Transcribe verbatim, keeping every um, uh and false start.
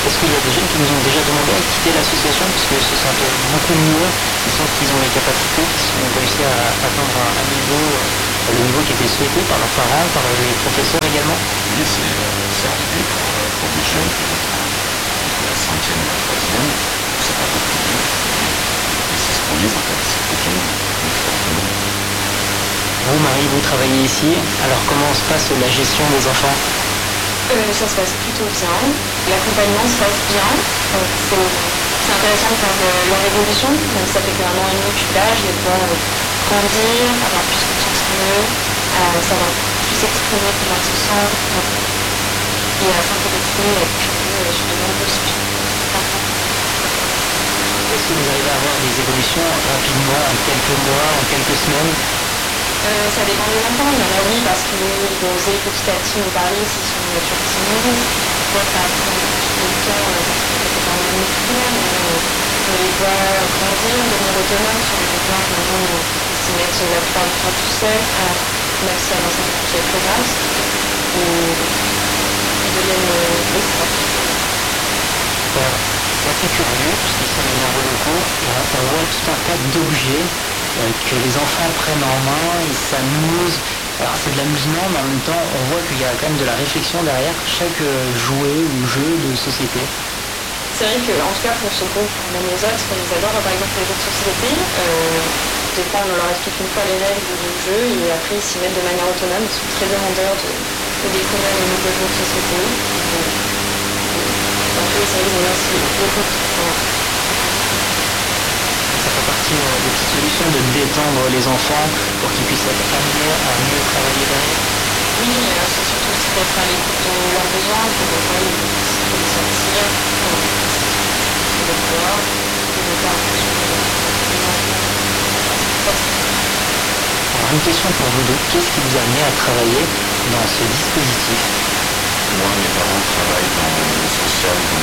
Est-ce qu'il y a des jeunes qui nous ont déjà demandé à quitter l'association parce que se sentent beaucoup mieux, ils sentent qu'ils ont les capacités, qu'ils ont réussi à atteindre un, un niveau, euh, le niveau qui était souhaité par leurs parents, par les professeurs également? Oui, c'est euh, c'est arrivé pour, euh, pour des jeunes qui ont de la cinquième ou la troisième, c'est pas beaucoup mieux. Et c'est ce qu'on dit en fait, c'est plutôt une fortune. Vous, Marie, vous travaillez ici, alors comment se passe la gestion des enfants? Euh, ça se passe plutôt bien. L'accompagnement se passe bien. Donc c'est c'est intéressant de voir euh, leur évolution. Donc ça fait qu'un an et demi que je suis là, je les vois euh, grandir, avoir plus confiance en eux, euh, savoir plus exprimer comment ils se sentent, euh, et à s'intéresser euh, curieux euh, sur de nombreux sujets. Est-ce que vous arrivez à avoir des évolutions rapidement, en quelques mois, en quelques semaines? Euh, ça dépend des enfants. Il y en a oui parce qu'ils vont oser petit à petit nous parler s'ils sont de nature timide. Moi ça prend un petit peu de temps euh, parce que ça fait quand même écrire, mais euh, on les voit grandir, devenir autonomes sur les devoirs. Maintenant ils s'y mettent la plupart du temps tout seuls, euh, même si avant c'était plus avec Florence. Et ils deviennent euh, oui, ça. Alors, c'est assez curieux, puisqu'ils sont dans nombreux locaux, et on on voit tout un tas d'objets euh, que les enfants prennent en main, ils s'amusent. Alors c'est de l'amusement, mais en même temps, on voit qu'il y a quand même de la réflexion derrière chaque euh, jouet ou jeu de société. C'est vrai qu'en tout cas pour ce groupe, même les autres, ils adorent par exemple les jeux de société. Euh, des fois on leur explique une fois les règles du jeu et après ils s'y mettent de manière autonome. Ils sont très demandeurs de, de découvrir les nouveaux jeux de société. Donc, après c'est vrai qu'ils aiment aussi beaucoup. Voilà. Ça fait partie euh, des petites solutions de détendre les enfants pour qu'ils puissent être amenés à mieux travailler derrière. Oui, euh, c'est surtout aussi d'être à l'écoute de leurs besoins, pour ne pas les sortir, de les voir, et de faire attention à Alors une question pour vous deux, qu'est-ce qui vous a amené à travailler dans ce dispositif? Moi, mes parents travaillent dans le social, dans